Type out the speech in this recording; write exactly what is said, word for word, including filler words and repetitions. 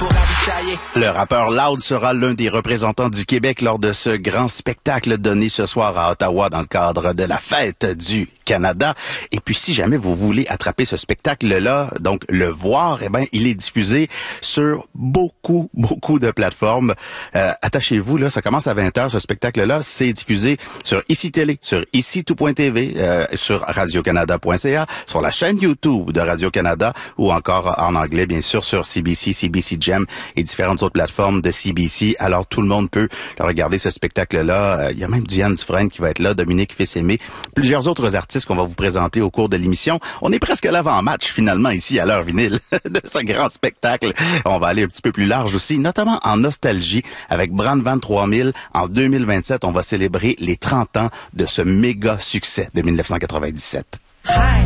pour ravitailler. Le rappeur Loud sera l'un des représentants du Québec lors de ce grand spectacle donné ce soir à Ottawa dans le cadre de la fête du Canada. Et puis, si jamais vous voulez attraper ce spectacle-là, donc le voir, eh ben, il est diffusé sur beaucoup, beaucoup de plateformes. Euh, attachez-vous, là, ça commence à vingt heures, ce spectacle-là. C'est diffusé sur Ici Télé, sur ici tout point t v, euh, sur radio canada point c a, sur la chaîne YouTube de Radio-Canada ou encore en anglais, bien sûr, sur C B C, C B C Gem et différentes autres plateformes de C B C. Alors, tout le monde peut regarder ce spectacle-là. Euh, il y a même Diane Dufresne qui va être là, Dominique Fils-Aimé, plusieurs autres artistes qu'on va vous présenter au cours de l'émission. On est presque à l'avant-match, finalement, ici à l'heure vinyle de ce grand spectacle. On va aller un petit peu plus large aussi, notamment en nostalgie avec Brandvan trois mille. En deux mille vingt-sept, on va célébrer les trente ans de ce méga succès de mille neuf cent quatre-vingt-dix-sept. Hi.